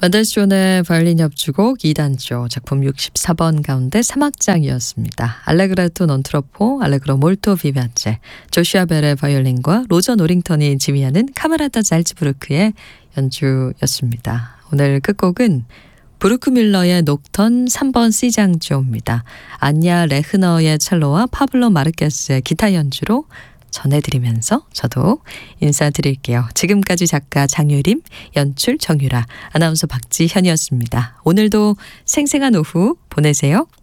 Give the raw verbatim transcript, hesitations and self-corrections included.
맨델스존의 바이올린 협주곡 이 단조 작품 육십사 번 가운데 삼 악장이었습니다. 알레그레토 논트로포, 알레그로 몰토 비바체, 조슈아 벨의 바이올린과 로저 노링턴이 지휘하는 카메라타 잘츠부르크의 연주였습니다. 오늘 끝곡은 브루크 밀러의 녹턴 삼 번 C장조입니다. 안야 레흐너의 첼로와 파블로 마르케스의 기타 연주로 전해드리면서 저도 인사드릴게요. 지금까지 작가 장유림, 연출 정유라, 아나운서 박지현이었습니다. 오늘도 생생한 오후 보내세요.